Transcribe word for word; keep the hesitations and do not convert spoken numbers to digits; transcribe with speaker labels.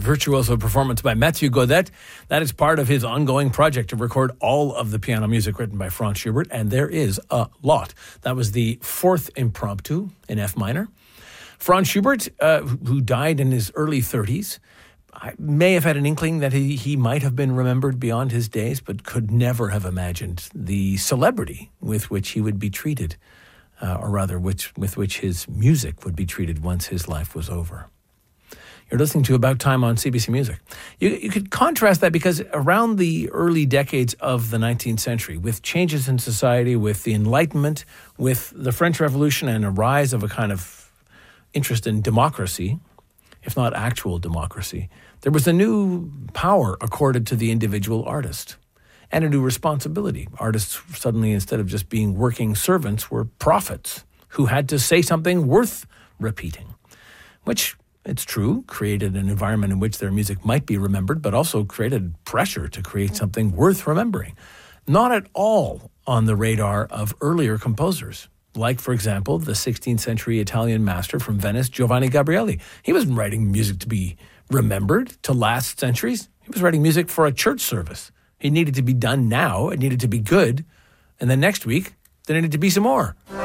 Speaker 1: virtuoso performance by Mathieu Godet. That is part of his ongoing project to record all of the piano music written by Franz Schubert, and there is a lot. That was the fourth impromptu in F minor. Franz Schubert, uh, who died in his early thirties, I may have had an inkling that he, he might have been remembered beyond his days, but could never have imagined the celebrity with which he would be treated, uh, or rather which, with which his music would be treated once his life was over. You're listening to About Time on C B C Music. You, you could contrast that because around the early decades of the nineteenth century, with changes in society, with the Enlightenment, with the French Revolution and a rise of a kind of interest in democracy, if not actual democracy, there was a new power accorded to the individual artist and a new responsibility. Artists suddenly, instead of just being working servants, were prophets who had to say something worth repeating, which, it's true, created an environment in which their music might be remembered, but also created pressure to create something worth remembering. Not at all on the radar of earlier composers. Like, for example, the sixteenth century Italian master from Venice, Giovanni Gabrieli. He wasn't writing music to be remembered, to last centuries. He was writing music for a church service. It needed to be done now. It needed to be good. And then next week, there needed to be some more.